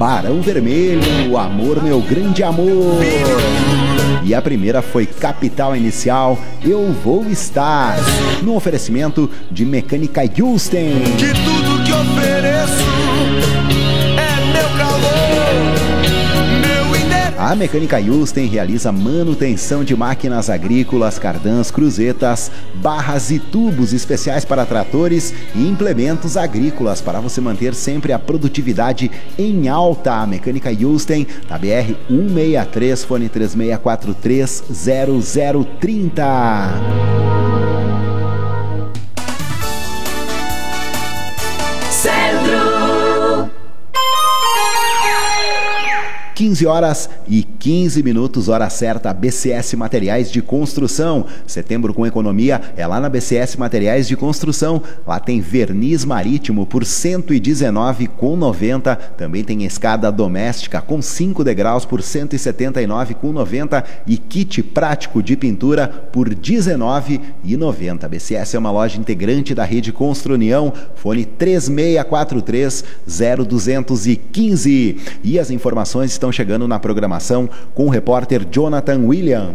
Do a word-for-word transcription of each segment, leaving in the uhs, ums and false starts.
Barão Vermelho, Amor Meu Grande Amor. E a primeira foi Capital Inicial, Eu Vou Estar, no oferecimento de Mecânica Yusten. Que tudo que ofereço é meu calor, meu endereço. A Mecânica Yusten realiza manutenção de máquinas agrícolas, cardãs, cruzetas, barras e tubos especiais para tratores e implementos agrícolas para você manter sempre a produtividade em alta. A Mecânica Yusten, na B R cento e sessenta e três, fone três seis quatro três zero zero três zero. quinze horas e quinze minutos, hora certa, B C S Materiais de Construção. Setembro com economia é lá na B C S Materiais de Construção. Lá tem verniz marítimo por cento e dezenove reais e noventa centavos. Também tem escada doméstica com cinco degraus por cento e setenta e nove reais e noventa centavos e kit prático de pintura por dezenove reais e noventa centavos. B C S é uma loja integrante da rede Construnião. Fone três seis quatro três zero um dois um cinco. E as informações estão chegando na programação com o repórter Jonathan William.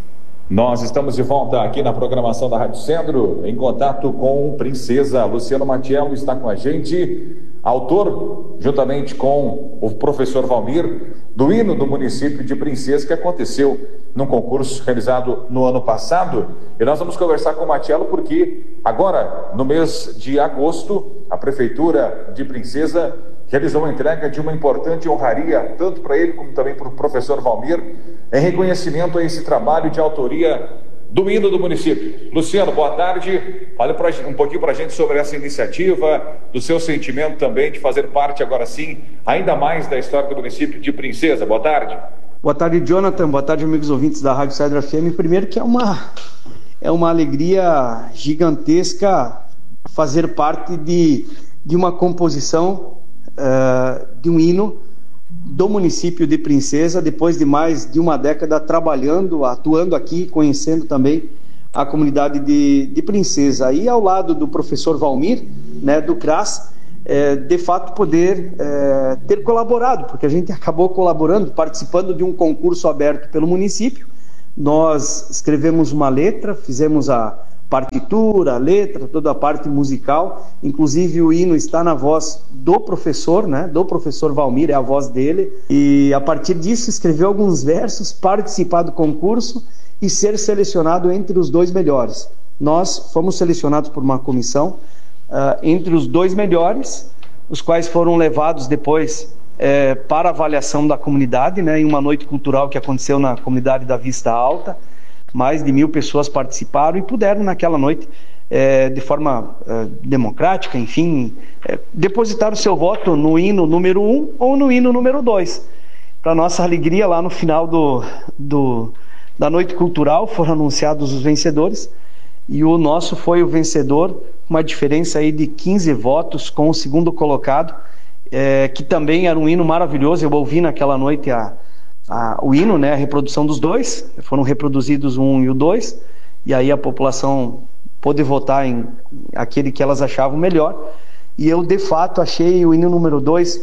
Nós estamos de volta aqui na programação da Rádio Centro, em contato com Princesa. Luciano Matiello está com a gente, autor, juntamente com o professor Valmir, do hino do município de Princesa, que aconteceu num concurso realizado no ano passado. E nós vamos conversar com o Matiello porque agora, no mês de agosto, a Prefeitura de Princesa realizou a entrega de uma importante honraria, tanto para ele como também para o professor Valmir, em reconhecimento a esse trabalho de autoria do hino do município. Luciano, boa tarde. Fale pra, um pouquinho para a gente sobre essa iniciativa, do seu sentimento também de fazer parte agora sim, ainda mais da história do município de Princesa. Boa tarde. Boa tarde, Jonathan. Boa tarde, amigos ouvintes da Rádio Cedro F M. Primeiro que é uma, é uma alegria gigantesca fazer parte de, de uma composição Uh, de um hino do município de Princesa, depois de mais de uma década trabalhando, atuando aqui, conhecendo também a comunidade de, de Princesa. E ao lado do professor Valmir, né, do C R A S, é, de fato poder é, ter colaborado, porque a gente acabou colaborando, participando de um concurso aberto pelo município. Nós escrevemos uma letra, fizemos a partitura, a letra, toda a parte musical, inclusive o hino está na voz do professor, né, do professor Valmir, é a voz dele, e a partir disso escreveu alguns versos, participar do concurso e ser selecionado entre os dois melhores. Nós fomos selecionados por uma comissão uh, entre os dois melhores, os quais foram levados depois eh, para avaliação da comunidade, né, em uma noite cultural que aconteceu na comunidade da Vista Alta. Mais de mil pessoas participaram e puderam naquela noite, é, de forma é, democrática, enfim, é, depositar o seu voto no hino número um ou no hino número dois. Para nossa alegria, lá no final do, do, da noite cultural foram anunciados os vencedores e o nosso foi o vencedor, uma diferença aí de quinze votos com o segundo colocado, é, que também era um hino maravilhoso. Eu ouvi naquela noite a A, o hino, né, a reprodução dos dois, foram reproduzidos o um e o dois, e aí a população pôde votar em aquele que elas achavam melhor, e eu de fato achei o hino número dois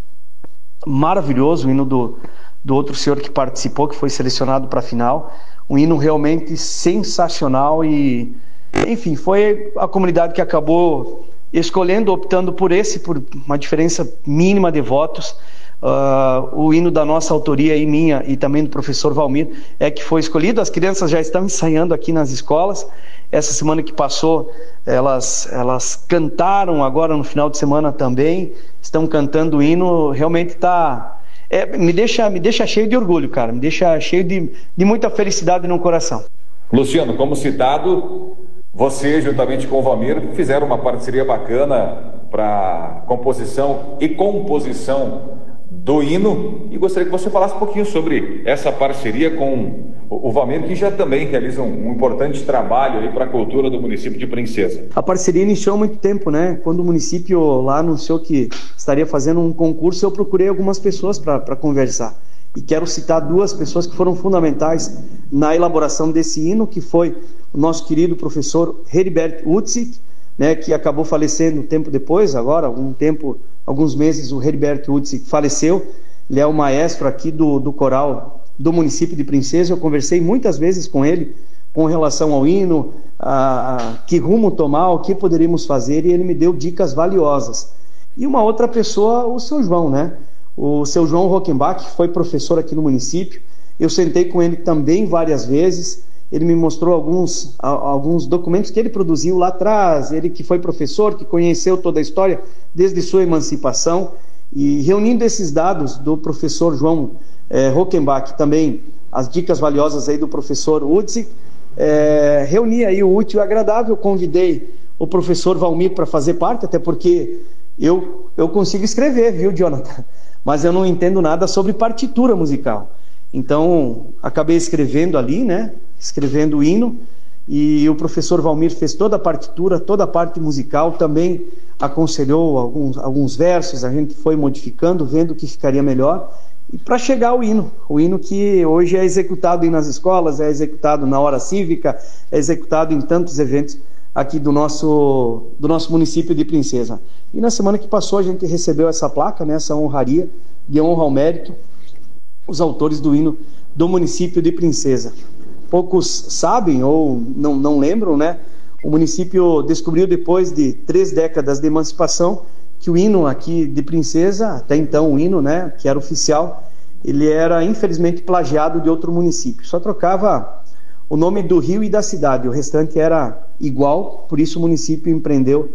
maravilhoso, o hino do, do outro senhor que participou, que foi selecionado para a final, um hino realmente sensacional, e enfim, foi a comunidade que acabou escolhendo, optando por esse, por uma diferença mínima de votos. Uh, o hino da nossa autoria e minha e também do professor Valmir é que foi escolhido. As crianças já estão ensaiando aqui nas escolas. Essa semana que passou elas, elas cantaram, agora no final de semana também estão cantando o hino. Realmente está é, me, deixa, me deixa cheio de orgulho, cara, me deixa cheio de, de muita felicidade no coração. Luciano, como citado, você juntamente com o Valmir fizeram uma parceria bacana para composição e composição do hino, e gostaria que você falasse um pouquinho sobre essa parceria com o Valmir, que já também realiza um, um importante trabalho para a cultura do município de Princesa. A parceria iniciou há muito tempo, né? Quando o município lá anunciou que estaria fazendo um concurso, eu procurei algumas pessoas para conversar. E quero citar duas pessoas que foram fundamentais na elaboração desse hino, que foi o nosso querido professor Heribert Utzig, né, que acabou falecendo um tempo depois, agora, um tempo alguns meses o Heriberto Utzi faleceu. Ele é o maestro aqui do, do coral do município de Princesa. Eu conversei muitas vezes com ele com relação ao hino, a, a, que rumo tomar, o que poderíamos fazer, e ele me deu dicas valiosas. E uma outra pessoa, o seu João, né? O seu João Rockenbach, que foi professor aqui no município. Eu sentei com ele também várias vezes. Ele me mostrou alguns, a, alguns documentos que ele produziu lá atrás. Ele que foi professor, que conheceu toda a história desde sua emancipação. E reunindo esses dados do professor João eh, Rockenbach, também as dicas valiosas aí do professor Utzi, eh, reuni aí o útil e o agradável. Convidei o professor Valmir para fazer parte, até porque eu, eu consigo escrever, viu, Jonathan? Mas eu não entendo nada sobre partitura musical. Então, acabei escrevendo ali, né? Escrevendo o hino, e o professor Valmir fez toda a partitura, toda a parte musical, também aconselhou alguns, alguns versos, a gente foi modificando, vendo o que ficaria melhor, e para chegar ao hino, o hino que hoje é executado aí nas escolas, é executado na hora cívica, é executado em tantos eventos aqui do nosso, do nosso município de Princesa. E na semana que passou a gente recebeu essa placa, né, essa honraria de honra ao mérito, os autores do hino do município de Princesa. Poucos sabem ou não, não lembram, né? O município descobriu depois de três décadas de emancipação que o hino aqui de Princesa, até então o hino, né, que era oficial, ele era infelizmente plagiado de outro município. Só trocava o nome do rio e da cidade, o restante era igual, por isso o município empreendeu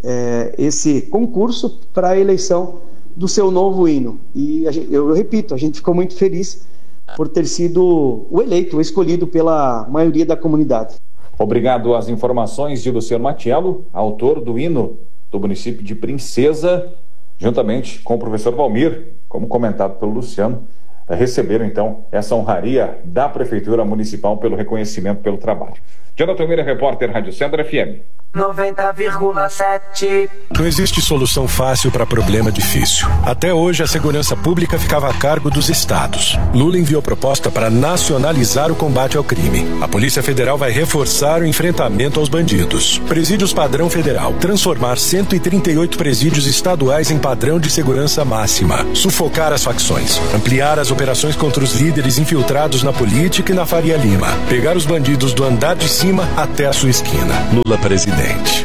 é, esse concurso para a eleição do seu novo hino. E a gente, eu, eu repito, a gente ficou muito feliz por ter sido o eleito, o escolhido pela maioria da comunidade. Obrigado às informações de Luciano Matiello, autor do hino do município de Princesa, juntamente com o professor Valmir, como comentado pelo Luciano, receberam então essa honraria da Prefeitura Municipal pelo reconhecimento pelo trabalho. Jonathan Meira, repórter, Rádio Centro F M. noventa vírgula sete. Não existe solução fácil para problema difícil. Até hoje, a segurança pública ficava a cargo dos estados. Lula enviou proposta para nacionalizar o combate ao crime. A Polícia Federal vai reforçar o enfrentamento aos bandidos. Presídios padrão federal. Transformar cento e trinta e oito presídios estaduais em padrão de segurança máxima. Sufocar as facções. Ampliar as operações contra os líderes infiltrados na política e na Faria Lima. Pegar os bandidos do andar de cima até a sua esquina. Lula presidente.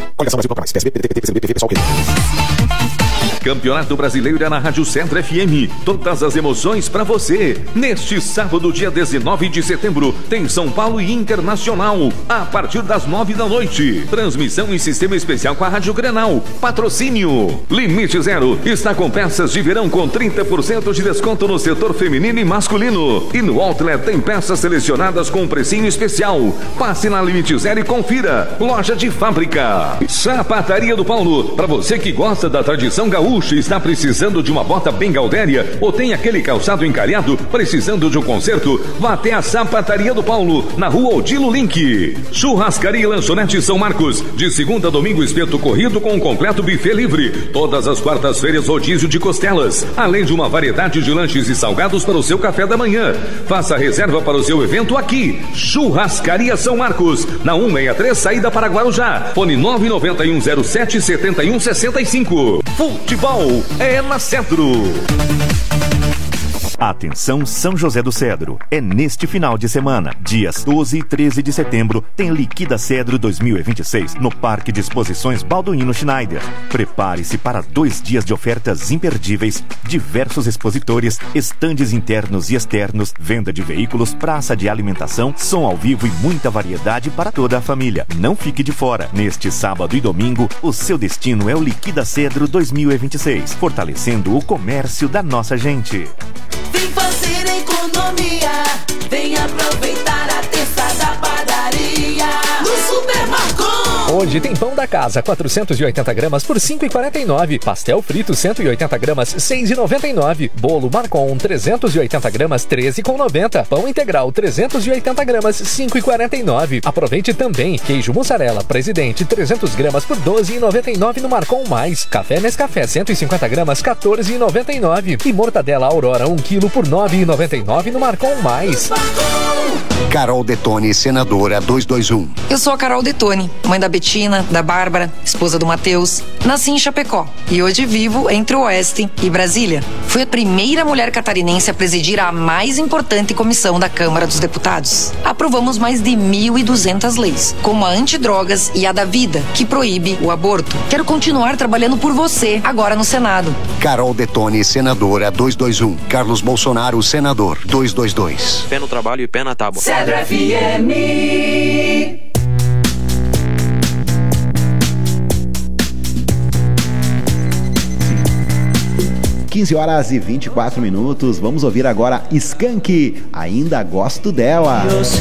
Campeonato Brasileiro é na Rádio Centro F M. Todas as emoções para você. Neste sábado, dia dezenove de setembro, tem São Paulo e Internacional, a partir das nove da noite. Transmissão em sistema especial com a Rádio Grenal. Patrocínio Limite Zero está com peças de verão com trinta por cento de desconto no setor feminino e masculino. E no Outlet tem peças selecionadas com um precinho especial. Passe na Limite Zero e confira. Loja de fábrica. Sapataria do Paulo. Para você que gosta da tradição gaúcha, está precisando de uma bota bem gaudéria ou tem aquele calçado encalhado precisando de um conserto, vá até a Sapataria do Paulo, na rua Odilo Link. Churrascaria e Lanchonete São Marcos, de segunda a domingo espeto corrido com um completo buffet livre. Todas as quartas-feiras rodízio de costelas, além de uma variedade de lanches e salgados para o seu café da manhã. Faça reserva para o seu evento aqui. Churrascaria São Marcos, na cento e sessenta e três, saída para Guarujá. Fone nove nove um zero sete sete um seis cinco. Futebol é na Centro. Atenção São José do Cedro, é neste final de semana, dias doze e treze de setembro, tem Liquida Cedro dois mil e vinte e seis no Parque de Exposições Balduino Schneider. Prepare-se para dois dias de ofertas imperdíveis, diversos expositores, estandes internos e externos, venda de veículos, praça de alimentação, som ao vivo e muita variedade para toda a família. Não fique de fora. Neste sábado e domingo, o seu destino é o Liquida Cedro dois mil e vinte e seis, fortalecendo o comércio da nossa gente. Vem fazer economia, vem aproveitar a terça da padaria no Super Marcon. Hoje tem pão da casa, quatrocentos e oitenta gramas por cinco reais e quarenta e nove centavos. Pastel frito, cento e oitenta gramas, seis reais e noventa e nove centavos. Bolo Marcon, trezentos e oitenta gramas, treze reais e noventa centavos. Pão integral, trezentos e oitenta gramas, cinco reais e quarenta e nove centavos. Aproveite também queijo mussarela Presidente, trezentas gramas por doze reais e noventa e nove centavos no Marcon Mais. Café Nescafé, cento e cinquenta gramas, quatorze reais e noventa e nove centavos. E mortadela Aurora, um quilo por nove reais e noventa e nove centavos no Marcon Mais. Marcon. Carol Detone, senadora dois dois um. Eu sou a Carol Detone, mãe da Betina, da Bárbara, esposa do Matheus. Nasci em Chapecó e hoje vivo entre o Oeste e Brasília. Fui a primeira mulher catarinense a presidir a mais importante comissão da Câmara dos Deputados. Aprovamos mais de mil e duzentas leis, como a antidrogas e a da vida, que proíbe o aborto. Quero continuar trabalhando por você, agora no Senado. Carol Detone, senadora dois dois um. Carlos Bolsonaro, senador dois dois dois. Pé no trabalho e pé na tábua. Cedro F M. quinze horas e vinte e quatro minutos. Vamos ouvir agora Skank. Ainda gosto dela. Eu